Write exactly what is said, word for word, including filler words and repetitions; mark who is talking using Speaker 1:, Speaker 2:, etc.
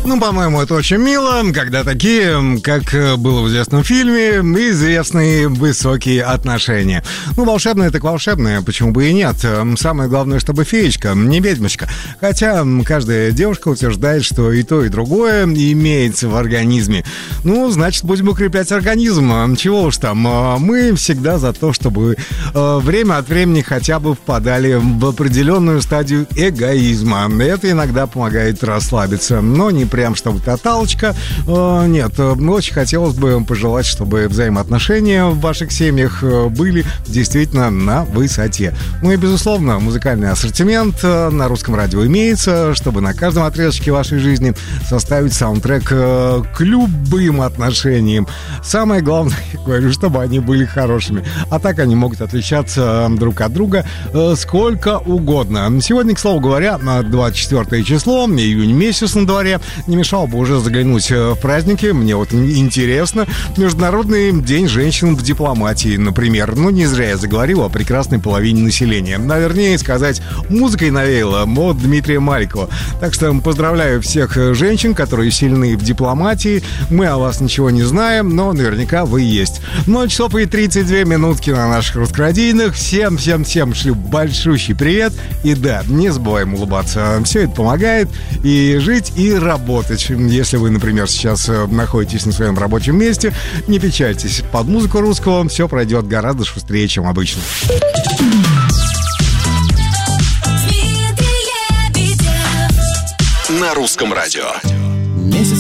Speaker 1: Ну, по-моему, это очень мило, когда такие, как было в известном фильме, известные высокие отношения. Ну, волшебное так волшебное, почему бы и нет. Самое главное, чтобы феечка, не ведьмочка. Хотя каждая девушка утверждает, что и то, и другое имеется в организме. Ну, значит, будем укреплять организм. Чего уж там, мы всегда за то, чтобы время от времени хотя бы впадали в определенную стадию эгоизма. Это иногда помогает расслабиться, но не прям чтобы тоталочка. Э, нет, очень хотелось бы пожелать, чтобы взаимоотношения в ваших семьях были действительно на высоте. Ну и, безусловно, музыкальный ассортимент на Русском радио имеется, чтобы на каждом отрезке вашей жизни составить саундтрек э, к любым отношениям. Самое главное, я говорю, чтобы они были хорошими. А так они могут отличаться друг от друга э, сколько угодно. Сегодня, к слову говоря, двадцать четвёртое число, июнь месяц на дворе. Не мешало бы уже заглянуть в праздники. Мне вот интересно. Международный день женщин в дипломатии, например. Ну, не зря я заговорил о прекрасной половине населения. Навернее сказать, музыкой навеяло от Дмитрия Маликова. Так что поздравляю всех женщин, которые сильны в дипломатии. Мы о вас ничего не знаем, но наверняка вы есть. ноль часов и тридцать две минутки на наших русскорадийных. Всем-всем-всем шлю большущий привет. И да, не забываем улыбаться. Все это помогает и жить, и работать. Если вы, например, сейчас находитесь на своем рабочем месте, не печальтесь. Под музыку русского все пройдет гораздо шустрее, чем обычно.
Speaker 2: На Русском радио.
Speaker 3: Месяц